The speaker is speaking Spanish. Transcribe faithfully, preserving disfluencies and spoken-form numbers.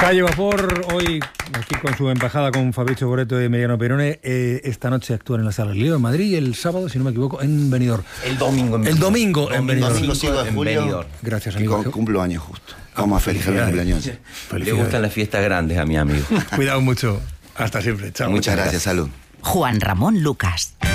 Calle Vapor, hoy aquí con su embajada con Fabricio Boreto y Emiliano Perone. Eh, esta noche actúan en la Sala Lío en Madrid y el sábado, si no me equivoco, en Benidorm. El domingo en El domingo, domingo en Benidorm. Domingo cinco de en julio. Benidorm. Gracias, Y amigo. con- cumplo años justo. Vamos a felicitar mi cumpleaños. Le gustan las fiestas grandes a mi amigo. Cuidado mucho. Hasta siempre. Chao. Muchas gracias, salud. Juan Ramón Lucas.